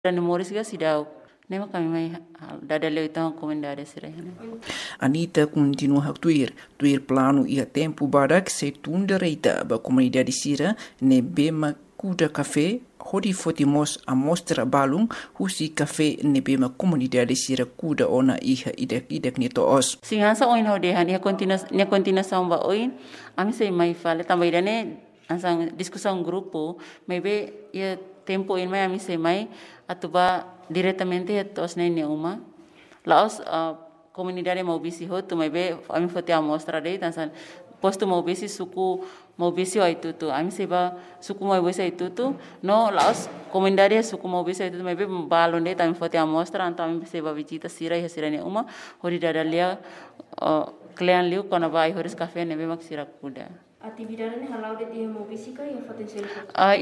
Dan Morris ga sidau. Nema kami mai dadaleu itang comunidade sirahana. Anita continua a tuir plano e a tempo barak se tunda reita ba comunidade sira ne bema kuda café hodi fotimos a mostra balung husi café ne bema comunidade sira kuda ona iha idak ni toos. Singansa oin hodehan ia continuação ba oin ami sei mai fale também dane ansang discussão grupo maybe ia tempo in mai ami sei mai atuba diretamente tos ne uma laos comunidade mau bisi hotu maybe ami fote a mostra dei tansan posto mau bisi suku mau bisi o itu ami seba suku mau bisi itu no laos comunidade suku mau bisi itu maybe balon dei tami fote a mostra anta ami seba visita sira ne uma hori dadalia klean liu kona vai horis café ne bemak sira kuda. Atividade ne halau de dia mau bisi ka ia fote sel.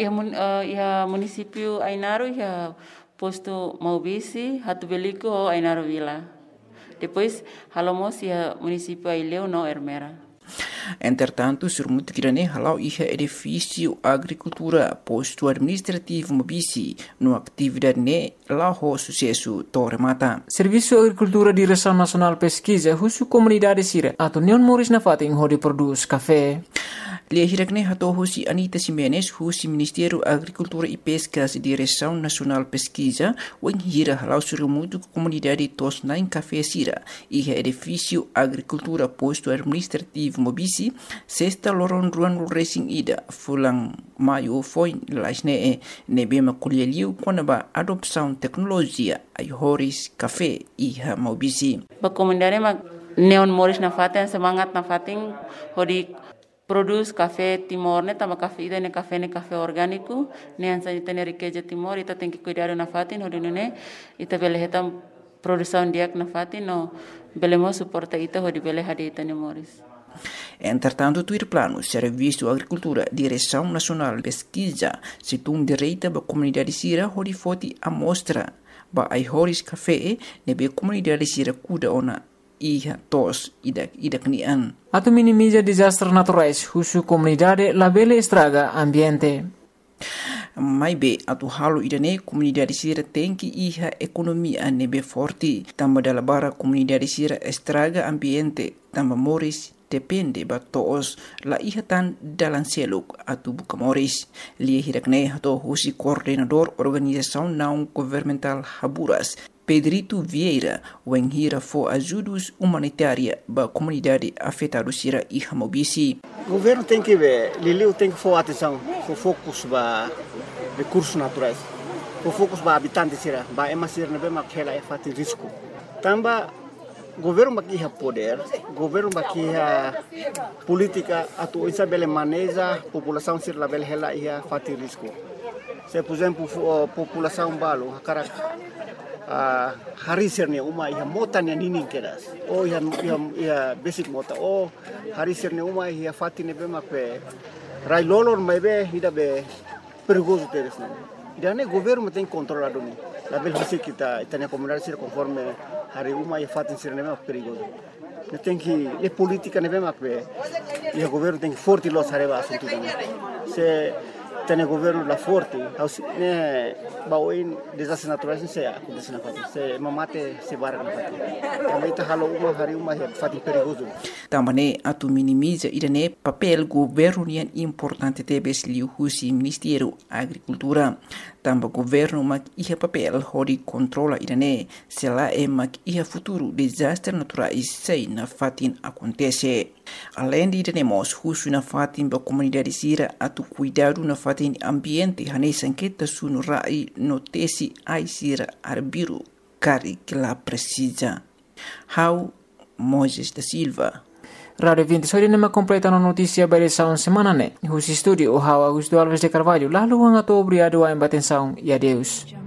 Ia município Ainaro ia posto mau bisi hatu beliko o Ainaro Vila. Depois halamos ia município Aileu no Ermera. Entretanto, surmut kirane halau iha edifício agricultura posto administrativo mobisi no atividade ne lao sucesso tormata. Serviço Agricultura Direção Nacional Pesquisa husu comunidade sira atau Neon Morris na fating hodi produz café. Lia hirakne hato husi Anita Simenes husi Ministério Agricultura e Pescas Direção Nacional Pesquisa wen hira halau surmut comunidade tos nain café sira iha edifício agricultura posto administrativo mobisi sexta loron ruan racing ida fulang maio foi lasne ne bema colheliu quando ba adopção tecnologia ai horis café iha mobisi Ba comunidade ma Neon Morris na fatin semangat na fatin hodi produz café Timor ne tama café ida ne café orgânico ne ansa itane riqueza Timor ita tem que cuidar na fatin hodi ne ita bele hetam produção diak na fatin no belemo suporta ita hodi bele hadi itane Morris. Entretanto, tuir plano Serviço Agricultura Direção Nacional Pesquisa se tum direita ba comunidade sira hodi foti amostra ba ai horis café ne be comunidade sira kuda ona iha tos idak nian. Atau minimiza desastres naturais husu comunidade labele estraga ambiente. Mai be atu halu idane comunidade sira tem que iha economia nebe forte tamba dala bara comunidade sira estraga ambiente tamba Morris depende ba toos la iha tan dalan seluk atu buka Morris lia hirakne hato husi coordenador organização não governamental Haburas Pedrito Vieira wen hira fo ajudos humanitária ba comunidade afetada sira iha mobisi. O governo tem que ver, Liliu tem que for atenção, for focus ba recursos naturais, for focus ba habitantes sira, ba emasir nebe makela e fati risco. Tamba governo bakiha poder, governo bakiha política atu isabele maneja população sir label hela ia fati risco. Se por exemplo população balo hakarak hari sirne uma ia mota ne nini keras o ia basic mota o hari sirne uma ia fati ne bema pe rai lolor mebe ida be perigoso teres não ida ne governo tem controlado ni label hasi kita itania comunidade sir conforme hari uma ia fati sirne bema perigoso tem que a política ne bema pe ia governo tem que forte los areba assunto se tem governo la forte ne baoin desastres naturais se acontece na fati se mamate se barra na fati também tá halo uma hari uma fati perigoso também atu minimiza idane papel governo nian importante tebes liu husi Ministério Agricultura tamba governo mak iha papel hodi controla idane se la mak iha futuro desastre naturais sei na fatin acontece além de idane husu na fatin ba comunidade sira atu cuidado na fatin ambiente hane sanqueta sunu rai notesi ai sira arbiru cari que la precisa how Moisés da Silva Radio 20 hoje nema completa na notícia barisaun semana ne. Husi studio o Augusto Alves de Carvalho lalu hanga to obrigado a embatenção e adeus.